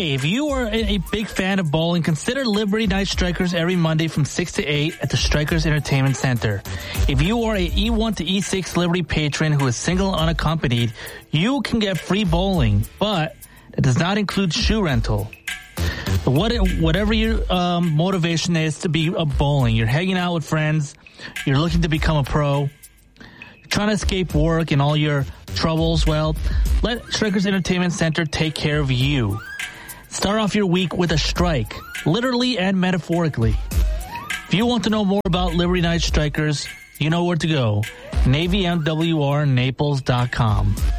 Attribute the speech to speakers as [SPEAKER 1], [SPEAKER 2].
[SPEAKER 1] Hey, if you are a big fan of bowling, consider Liberty Night Strikers every Monday from 6 to 8 at the Strikers Entertainment Center. If you are a E1 to E6 Liberty patron who is single and unaccompanied, you can get free bowling, but it does not include shoe rental. Whatever your motivation is to be bowling, you're hanging out with friends, you're looking to become a pro, you're trying to escape work and all your troubles, well, let Strikers Entertainment Center take care of you. Start off your week with a strike, literally and metaphorically. If you want to know more about Liberty Night Strikers, you know where to go. NavyMWRNaples.com.